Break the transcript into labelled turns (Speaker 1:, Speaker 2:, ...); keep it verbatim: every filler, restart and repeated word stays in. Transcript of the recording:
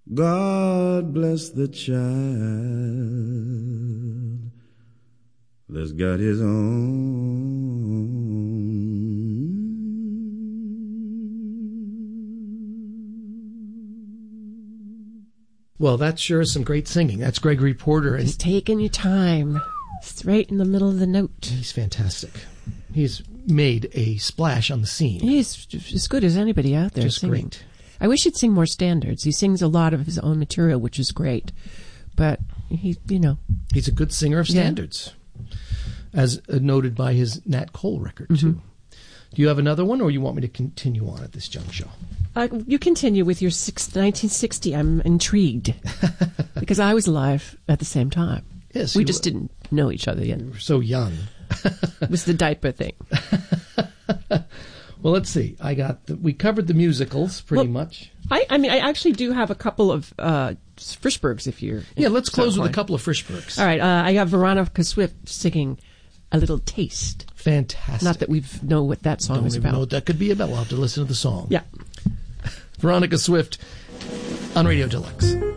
Speaker 1: God bless the child that's got his own.
Speaker 2: Well, that sure is some great singing. That's Gregory Porter. And
Speaker 3: he's taking your time. Straight in the middle of the note.
Speaker 2: He's fantastic. He's made a splash on the scene.
Speaker 3: He's as good as anybody out there
Speaker 2: Just
Speaker 3: singing.
Speaker 2: Great.
Speaker 3: I wish he'd sing more standards. He sings a lot of his own material, which is great. But he, you know.
Speaker 2: He's a good singer of standards, yeah. as noted by his Nat Cole record, mm-hmm. too. Do you have another one, or you want me to continue on at this juncture?
Speaker 3: Uh, you continue with your six, nineteen sixty. I'm intrigued because I was alive at the same time.
Speaker 2: Yes,
Speaker 3: we just were, didn't know each other yet.
Speaker 2: You were so young.
Speaker 3: It was the diaper thing.
Speaker 2: Well, let's see. I got the, we covered the musicals pretty
Speaker 3: well,
Speaker 2: much.
Speaker 3: I, I mean, I actually do have a couple of uh, Frischbergs. If you're
Speaker 2: yeah, let's close
Speaker 3: so
Speaker 2: with a couple of Frischbergs.
Speaker 3: All right, uh, I got Veronica Swift singing "A Little Taste."
Speaker 2: Fantastic.
Speaker 3: Not that we know what that song
Speaker 2: Don't
Speaker 3: is
Speaker 2: even
Speaker 3: about.
Speaker 2: know what that could be about. We'll have to listen to the song.
Speaker 3: Yeah.
Speaker 2: Veronica Swift on Radio Deluxe.